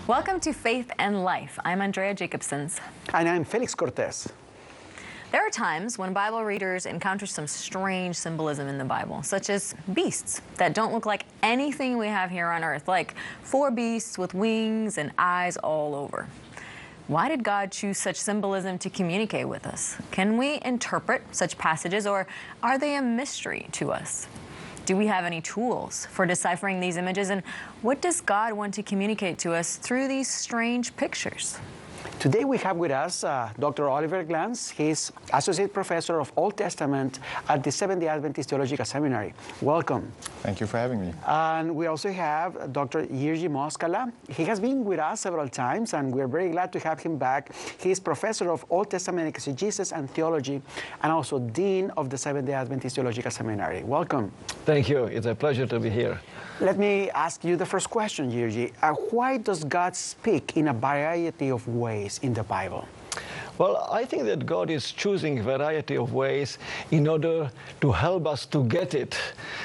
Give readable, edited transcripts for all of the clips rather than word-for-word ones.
Welcome to Faith and Life. I'm Andrea Jacobsons. And I'm Felix Cortez. There are times when Bible readers encounter some strange symbolism in the Bible, such as beasts that don't look like anything we have here on earth, like 4 beasts with wings and eyes all over. Why did God choose such symbolism to communicate with us? Can we interpret such passages, or are they a mystery to us? Do we have any tools for deciphering these images, and what does God want to communicate to us through these strange pictures? Today we have with us Dr. Oliver Glantz. He's Associate Professor of Old Testament at the Seventh-day Adventist Theological Seminary. Welcome. Thank you for having me. And we also have Dr. Jiří Moskala. He has been with us several times, and we're very glad to have him back. He's Professor of Old Testament Exegesis and Theology, and also Dean of the Seventh-day Adventist Theological Seminary. Welcome. Thank you. It's a pleasure to be here. Let me ask you the first question, Jiří. Why does God speak in a variety of ways in the Bible? Well, I think that God is choosing a variety of ways in order to help us to get it,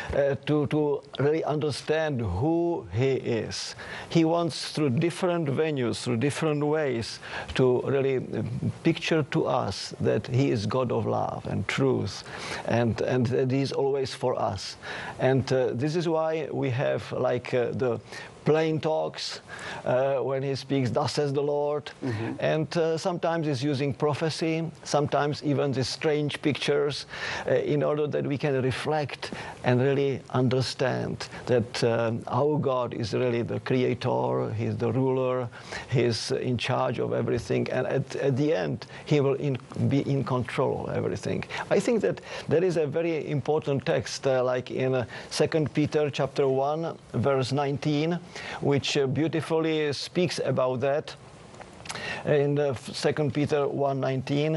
to really understand who He is. He wants, through different venues, through different ways, to really picture to us that He is God of love and truth, and that He is always for us. And this is why we have the plain talks when He speaks, "Thus says the Lord," and sometimes He's using prophecy, sometimes even these strange pictures, in order that we can reflect and really understand that our God is really the Creator, He's the ruler, He's in charge of everything, and at the end He will be in control of everything. I think that there is a very important text, like in 2 Peter chapter 1, verse 19, which beautifully speaks about that. In 2 Peter 1:19,